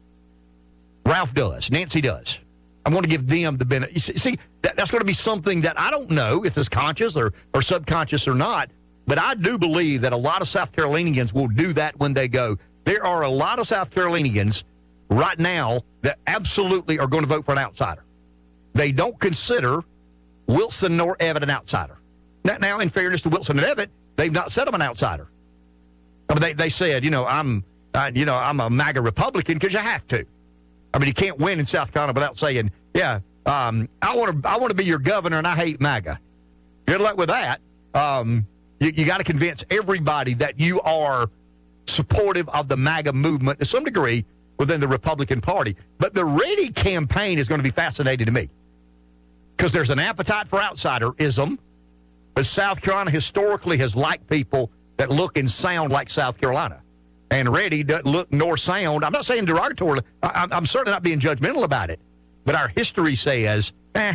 Ralph does. Nancy does. I want to give them the benefit. See, that's going to be something that I don't know if it's conscious or subconscious or not, but I do believe that a lot of South Carolinians will do that when they go. There are a lot of South Carolinians right now that absolutely are going to vote for an outsider. They don't consider Wilson nor Evan an outsider. Now, in fairness to Wilson and Evan, they've not said I'm an outsider. They said, I'm a MAGA Republican because you have to. You can't win in South Carolina without saying, I want to be your governor and I hate MAGA. Good luck with that. You got to convince everybody that you are supportive of the MAGA movement to some degree within the Republican Party. But the Reddy campaign is going to be fascinating to me because there's an appetite for outsiderism, but South Carolina historically has liked people that look and sound like South Carolina. And Reddy doesn't look nor sound. I'm not saying derogatory. I'm certainly not being judgmental about it. But our history says,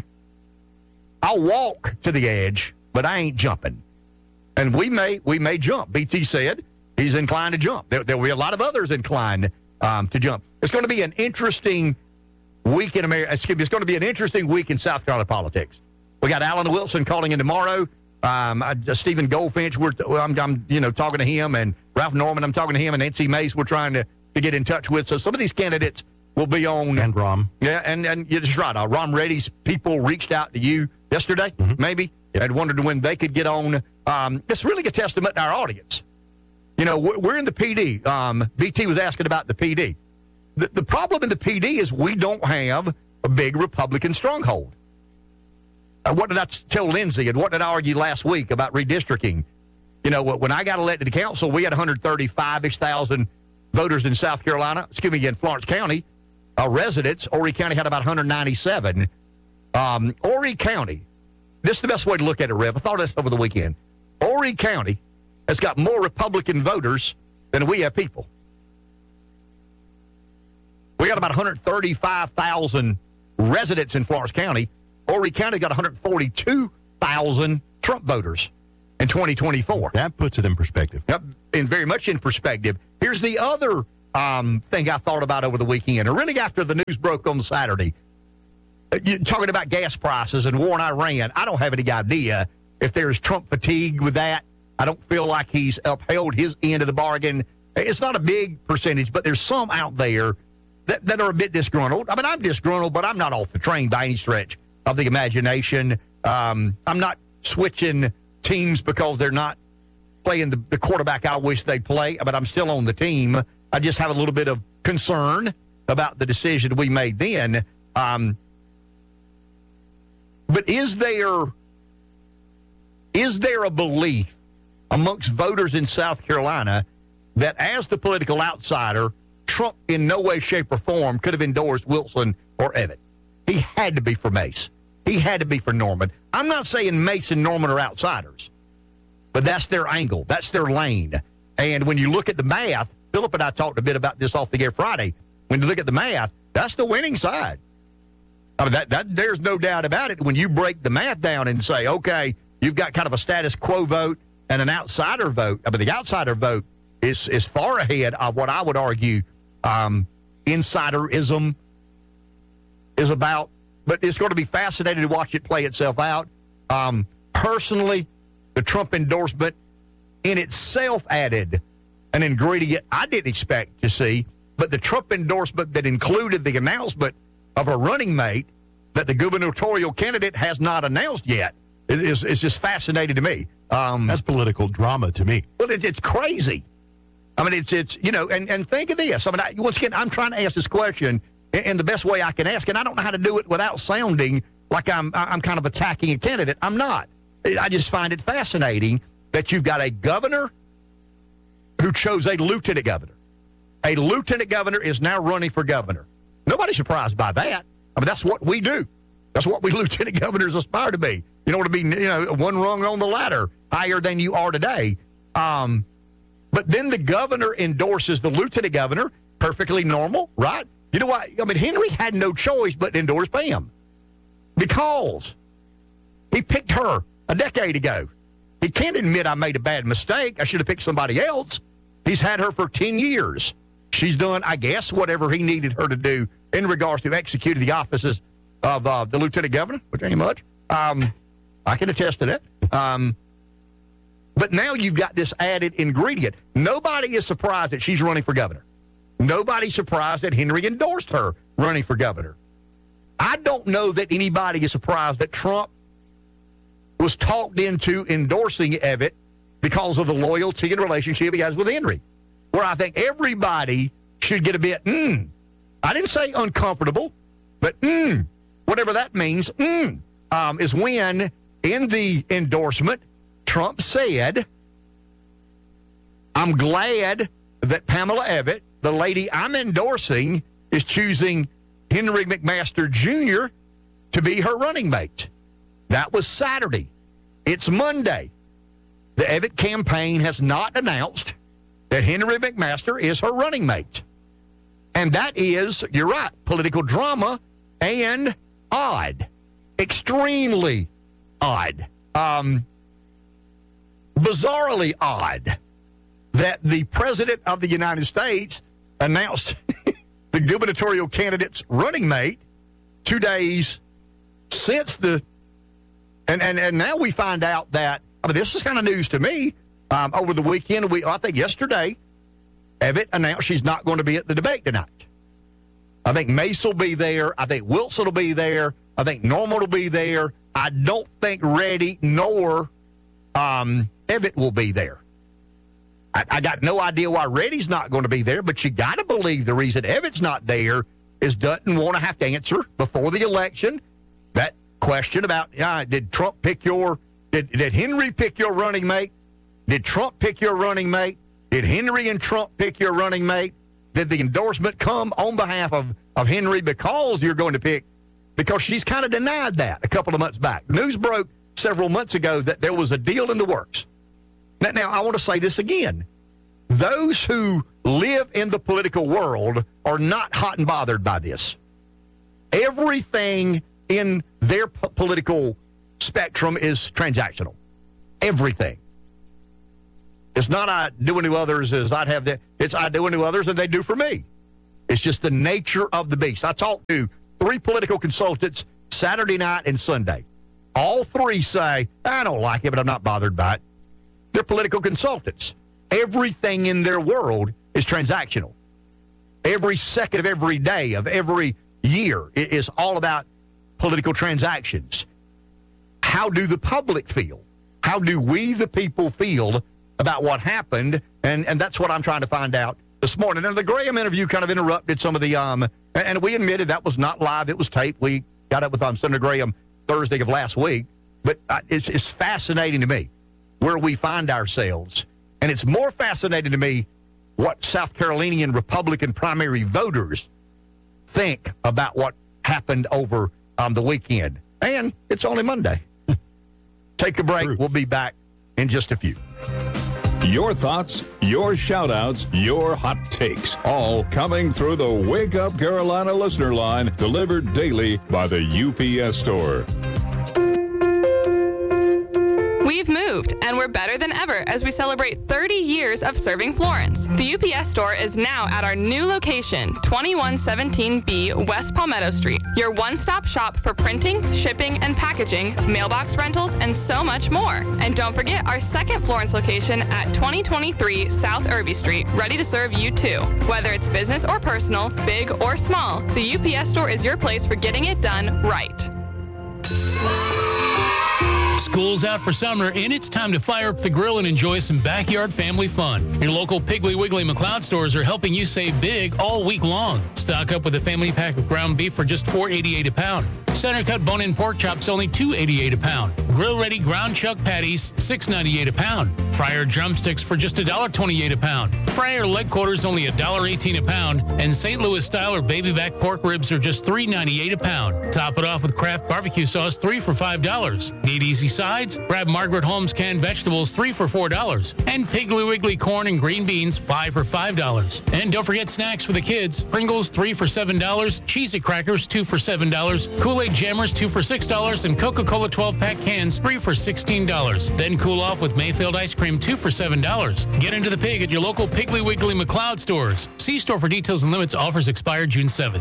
I'll walk to the edge, but I ain't jumping. And we may jump. BT said he's inclined to jump. There will be a lot of others inclined to jump. It's going to be an interesting week in America. It's going to be an interesting week in South Carolina politics. We got Alan Wilson calling in tomorrow. Stephen Goldfinch, I'm talking to him, and Ralph Norman, I'm talking to him, and Nancy Mace, we're trying to get in touch with. So some of these candidates will be on. And Rom. Yeah, and you're just right. Rom Reddy's people reached out to you yesterday, maybe, and wondered when they could get on. It's really a testament to our audience. You know, we're in the PD. BT was asking about the PD. The problem in the PD is we don't have a big Republican stronghold. What did I tell Lindsay, and what did I argue last week about redistricting? You know, when I got elected to council, we had 135-ish thousand voters in South Carolina, in Florence County, residents. Horry County had about 197. Horry County, this is the best way to look at it, Rev. I thought of this over the weekend. Horry County has got more Republican voters than we have people. We got about 135,000 residents in Florence County. Horry County got 142,000 Trump voters in 2024. That puts it in perspective. Yep, and very much in perspective. Here's the other thing I thought about over the weekend, or really after the news broke on Saturday. You're talking about gas prices and war in Iran. I don't have any idea if there's Trump fatigue with that. I don't feel like he's upheld his end of the bargain. It's not a big percentage, but there's some out there that are a bit disgruntled. I mean, I'm disgruntled, but I'm not off the train by any stretch of the imagination. I'm not switching teams because they're not playing the quarterback I wish they'd play, but I'm still on the team. I just have a little bit of concern about the decision we made then. But is there a belief amongst voters in South Carolina that as the political outsider, Trump in no way, shape, or form could have endorsed Wilson or Evatt? He had to be for Mace. He had to be for Norman. I'm not saying Mace and Norman are outsiders, but that's their angle. That's their lane. And when you look at the math, Philip and I talked a bit about this off the air Friday. When you look at the math, that's the winning side. I mean, there's no doubt about it. When you break the math down and say, okay, you've got kind of a status quo vote and an outsider vote. I mean, the outsider vote is far ahead of what I would argue insiderism is about. But it's going to be fascinating to watch it play itself out. Personally, the Trump endorsement in itself added an ingredient I didn't expect to see, but the Trump endorsement that included the announcement of a running mate that the gubernatorial candidate has not announced yet is just fascinating to me. That's political drama to me. Well, it's crazy. I mean, it's you know, and think of this. I mean, once again, I'm trying to ask this question in the best way I can ask, and I don't know how to do it without sounding like I'm kind of attacking a candidate. I'm not. I just find it fascinating that you've got a governor who chose a lieutenant governor. A lieutenant governor is now running for governor. Nobody's surprised by that. I mean, that's what we do. That's what we lieutenant governors aspire to be. You don't want to be, one rung on the ladder higher than you are today. But then the governor endorses the lieutenant governor. Perfectly normal, right? You know what? I mean, Henry had no choice but to endorse Pam because he picked her a decade ago. He can't admit I made a bad mistake. I should have picked somebody else. He's had her for 10 years. She's done, I guess, whatever he needed her to do in regards to executing the offices of the lieutenant governor, which ain't much. I can attest to that. But now you've got this added ingredient. Nobody is surprised that she's running for governor. Nobody's surprised that Henry endorsed her running for governor. I don't know that anybody is surprised that Trump was talked into endorsing Evatt because of the loyalty and relationship he has with Henry, where I think everybody should get a bit, I didn't say uncomfortable, but whatever that means, is when in the endorsement, Trump said, I'm glad that Pamela Evatt, the lady I'm endorsing, is choosing Henry McMaster Jr. to be her running mate. That was Saturday. It's Monday. The Evatt campaign has not announced that Henry McMaster is her running mate. And that is, you're right, political drama and odd. Extremely odd. Bizarrely odd that the President of the United States announced the gubernatorial candidate's running mate 2 days since the... And now we find out that, I mean, this is kind of news to me. Over the weekend, I think yesterday, Evatt announced she's not going to be at the debate tonight. I think Mace will be there. I think Wilson will be there. I think Norman will be there. I don't think Reddy nor Evatt will be there. I got no idea why Reddy's not going to be there, but you got to believe the reason Evan's not there is doesn't want to have to answer before the election that question about did Trump pick did Henry pick your running mate? Did Trump pick your running mate? Did Henry and Trump pick your running mate? Did the endorsement come on behalf of Henry because you're going to pick? Because she's kind of denied that a couple of months back. News broke several months ago that there was a deal in the works. Now, I want to say this again. Those who live in the political world are not hot and bothered by this. Everything in their political spectrum is transactional. Everything. It's not I do unto others as I'd have that. It's I do unto others and they do for me. It's just the nature of the beast. I talked to 3 political consultants Saturday night and Sunday. All 3 say, I don't like it, but I'm not bothered by it. They're political consultants. Everything in their world is transactional. Every second of every day of every year is all about political transactions. How do the public feel? How do we, the people, feel about what happened? And that's what I'm trying to find out this morning. And the Graham interview kind of interrupted some of the, and we admitted that was not live. It was taped. We got up with Senator Graham Thursday of last week. But it's fascinating to me where we find ourselves. And it's more fascinating to me what South Carolinian Republican primary voters think about what happened over the weekend. And it's only Monday. Take a break. True. We'll be back in just a few. Your thoughts, your shout-outs, your hot takes, all coming through the Wake Up Carolina listener line, delivered daily by the UPS store. We've moved, and we're better than ever as we celebrate 30 years of serving Florence. The UPS store is now at our new location, 2117B West Palmetto Street, your one-stop shop for printing, shipping, and packaging, mailbox rentals, and so much more. And don't forget our second Florence location at 2023 South Irby Street, ready to serve you too. Whether it's business or personal, big or small, the UPS store is your place for getting it done right. School's out for summer, and it's time to fire up the grill and enjoy some backyard family fun. Your local Piggly Wiggly McLeod stores are helping you save big all week long. Stock up with a family pack of ground beef for just $4.88 a pound. Center cut bone-in pork chops only $2.88 a pound. Grill-ready ground chuck patties $6.98 a pound. Fryer drumsticks for just $1.28 a pound. Fryer leg quarters only $1.18 a pound. And St. Louis style or baby back pork ribs are just $3.98 a pound. Top it off with Kraft barbecue sauce, 3 for $5. Need easy sides? Grab Margaret Holmes canned vegetables, 3 for $4. And Piggly Wiggly corn and green beans, 5 for $5. And don't forget snacks for the kids. Pringles, 3 for $7. Cheez-It crackers, 2 for $7. Kool-Aid Jammers, 2 for $6. And Coca-Cola 12-pack cans, 3 for $16. Then cool off with Mayfield ice cream, 2 for $7. Get into the pig at your local Piggly Wiggly McLeod stores. See store for details and limits. Offers expire June 7th.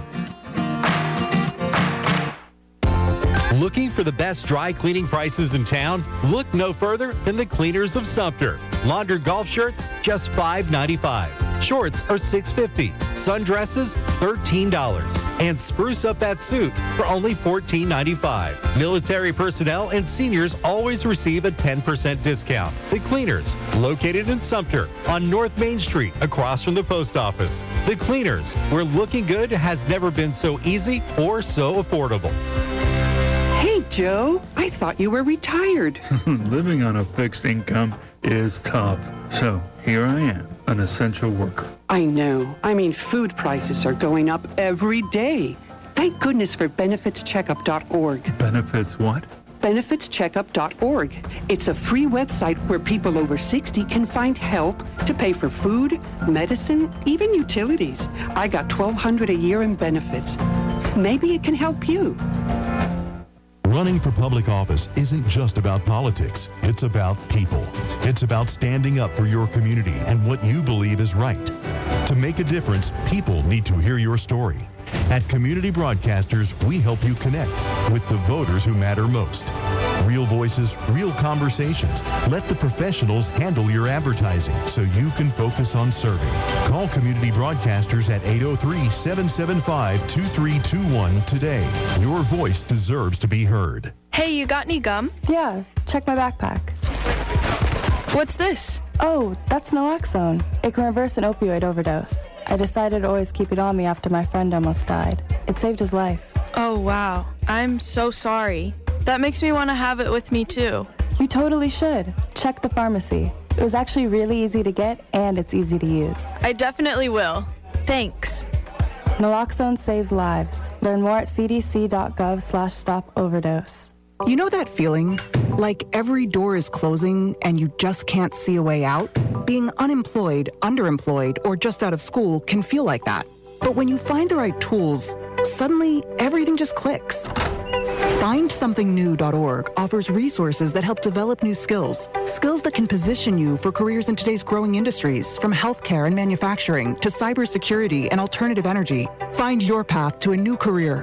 Looking for the best dry cleaning prices in town? Look no further than the Cleaners of Sumter. Laundered golf shirts, just $5.95. Shorts are $6.50. Sundresses, $13. And spruce up that suit for only $14.95. Military personnel and seniors always receive a 10% discount. The Cleaners, located in Sumter on North Main Street, across from the post office. The Cleaners, where looking good has never been so easy or so affordable. Hey, Joe, I thought you were retired. Living on a fixed income is tough. So here I am, an essential worker. I know. I mean, food prices are going up every day. Thank goodness for benefitscheckup.org. Benefits what? benefitscheckup.org. It's a free website where people over 60 can find help to pay for food, medicine, even utilities. I got $1,200 a year in benefits. Maybe it can help you. Running for public office isn't just about politics. It's about people. It's about standing up for your community and what you believe is right. To make a difference, people need to hear your story. At Community Broadcasters, we help you connect with the voters who matter most. Real voices, real conversations. Let the professionals handle your advertising so you can focus on serving. Call Community Broadcasters at 803-775-2321 today. Your voice deserves to be heard. Hey, you got any gum? Yeah, check my backpack. What's this? Oh, that's naloxone. It can reverse an opioid overdose. I decided to always keep it on me after my friend almost died. It saved his life. Oh, wow. I'm so sorry. That makes me want to have it with me, too. You totally should. Check the pharmacy. It was actually really easy to get, and it's easy to use. I definitely will. Thanks. Naloxone saves lives. Learn more at cdc.gov/stop-overdose. You know that feeling? Like every door is closing and you just can't see a way out? Being unemployed, underemployed, or just out of school can feel like that. But when you find the right tools, suddenly everything just clicks. FindSomethingNew.org offers resources that help develop new skills that can position you for careers in today's growing industries, from healthcare and manufacturing to cybersecurity and alternative energy. Find your path to a new career